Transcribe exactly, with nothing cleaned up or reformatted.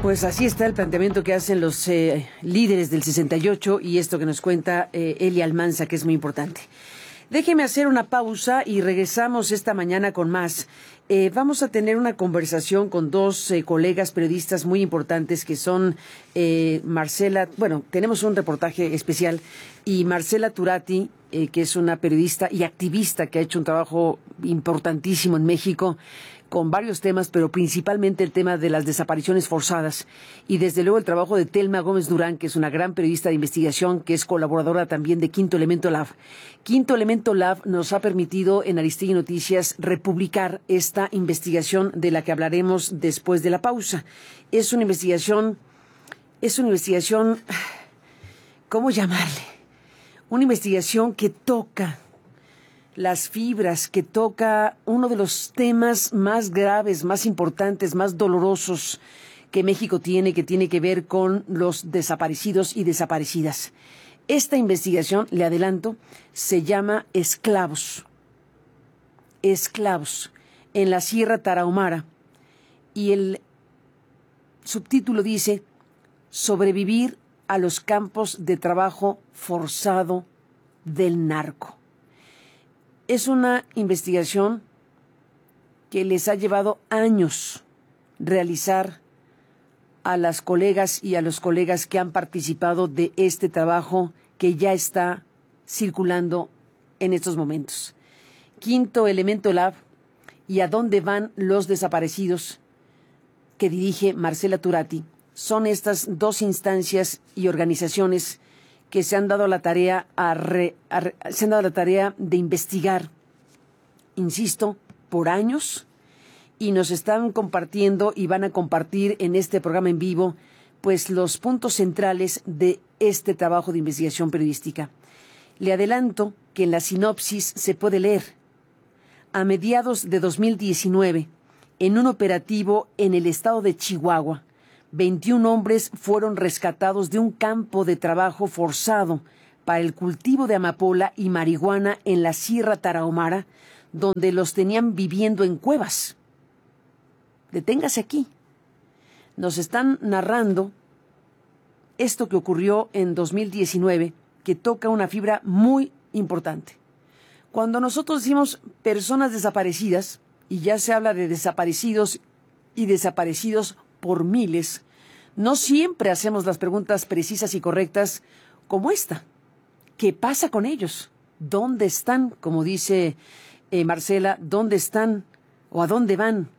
Pues así está el planteamiento que hacen los eh, líderes del sesenta y ocho y esto que nos cuenta eh, Eli Almanza, que es muy importante. Déjeme hacer una pausa y regresamos esta mañana con más. Eh, vamos a tener una conversación con dos eh, colegas periodistas muy importantes que son eh, Marcela, bueno, tenemos un reportaje especial, y Marcela Turati, eh, que es una periodista y activista que ha hecho un trabajo importantísimo en México con varios temas, pero principalmente el tema de las desapariciones forzadas. Y desde luego el trabajo de Telma Gómez Durán, que es una gran periodista de investigación, que es colaboradora también de Quinto Elemento Lab. Quinto Elemento Lab nos ha permitido en Aristegui Noticias republicar esta investigación de la que hablaremos después de la pausa. Es una investigación, es una investigación, ¿cómo llamarle? Una investigación que toca las fibras, que toca uno de los temas más graves, más importantes, más dolorosos que México tiene, que tiene que ver con los desaparecidos y desaparecidas. Esta investigación, le adelanto, se llama Esclavos. Esclavos, en la Sierra Tarahumara. Y el subtítulo dice: sobrevivir a los campos de trabajo forzado del narco. Es una investigación que les ha llevado años realizar a las colegas y a los colegas que han participado de este trabajo que ya está circulando en estos momentos. Quinto Elemento Lab y A dónde van los desaparecidos, que dirige Marcela Turati, son estas dos instancias y organizaciones que se han dado la tarea a re, a re, se han dado la tarea de investigar, insisto, por años, y nos están compartiendo y van a compartir en este programa en vivo, pues, los puntos centrales de este trabajo de investigación periodística. Le adelanto que en la sinopsis se puede leer: a mediados de dos mil diecinueve, en un operativo en el estado de Chihuahua, veintiún hombres fueron rescatados de un campo de trabajo forzado para el cultivo de amapola y marihuana en la Sierra Tarahumara, donde los tenían viviendo en cuevas. Deténgase aquí. Nos están narrando esto que ocurrió en dos mil diecinueve, que toca una fibra muy importante. Cuando nosotros decimos personas desaparecidas, y ya se habla de desaparecidos y desaparecidos por miles, no siempre hacemos las preguntas precisas y correctas como esta. ¿Qué pasa con ellos? ¿Dónde están? Como dice eh, Marcela, ¿dónde están o a dónde van